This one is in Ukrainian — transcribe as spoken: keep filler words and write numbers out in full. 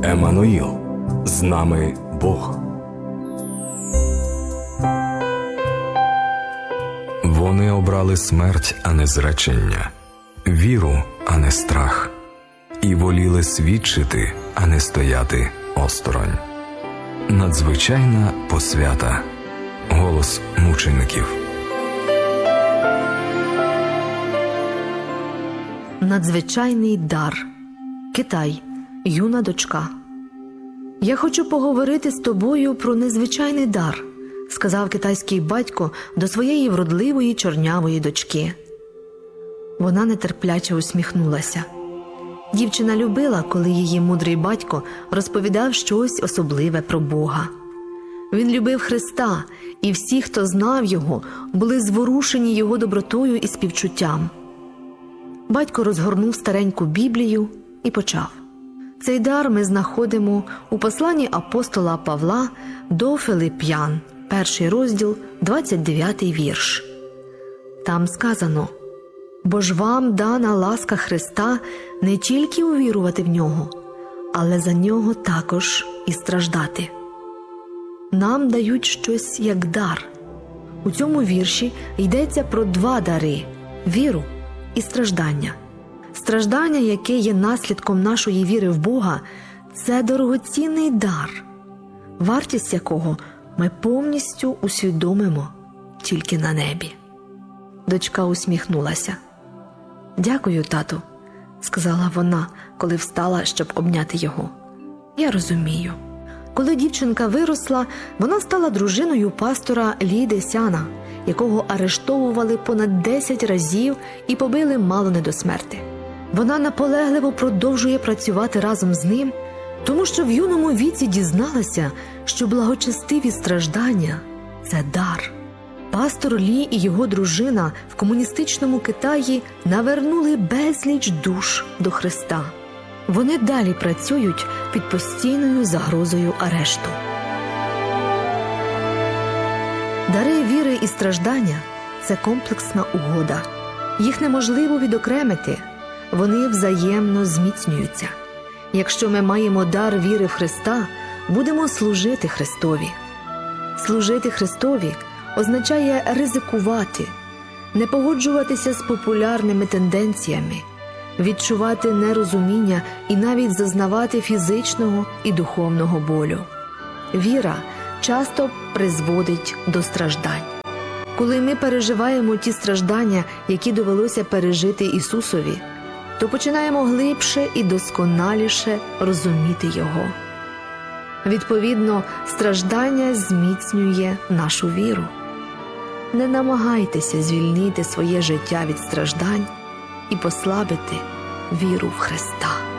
Еммануїл, з нами Бог. Вони обрали смерть, а не зречення, віру, а не страх, і воліли свідчити, а не стояти осторонь. Надзвичайна посвята. Голос мучеників. Надзвичайний дар. Китай. Юна дочка. «Я хочу поговорити з тобою про незвичайний дар», – сказав китайський батько до своєї вродливої чорнявої дочки. Вона нетерпляче усміхнулася. Дівчина любила, коли її мудрий батько розповідав щось особливе про Бога. Він любив Христа, і всі, хто знав Його, були зворушені Його добротою і співчуттям. Батько розгорнув стареньку Біблію і почав. Цей дар ми знаходимо у посланні апостола Павла до Филип'ян, перший розділ, двадцять дев'ятий вірш. Там сказано: «Бо ж вам дана ласка Христа не тільки увірувати в Нього, але за Нього також і страждати». Нам дають щось як дар. У цьому вірші йдеться про два дари – віру і страждання. Страждання, яке є наслідком нашої віри в Бога, це дорогоцінний дар, вартість якого ми повністю усвідомимо тільки на небі. Дочка усміхнулася. «Дякую, тату», – сказала вона, коли встала, щоб обняти його. «Я розумію». Коли дівчинка виросла, вона стала дружиною пастора Лі Десяна, якого арештовували понад десять разів і побили мало не до смерти. Вона наполегливо продовжує працювати разом з ним, тому що в юному віці дізналася, що благочестиві страждання – це дар. Пастор Лі і його дружина в комуністичному Китаї навернули безліч душ до Христа. Вони далі працюють під постійною загрозою арешту. Дари віри і страждання – це комплексна угода. Їх неможливо відокремити, вони взаємно зміцнюються. Якщо ми маємо дар віри в Христа, будемо служити Христові. Служити Христові означає ризикувати, не погоджуватися з популярними тенденціями, відчувати нерозуміння і навіть зазнавати фізичного і духовного болю. Віра часто призводить до страждань. Коли ми переживаємо ті страждання, які довелося пережити Ісусові, то починаємо глибше і досконаліше розуміти Його. Відповідно, страждання зміцнює нашу віру. Не намагайтеся звільнити своє життя від страждань і послабити віру в Христа.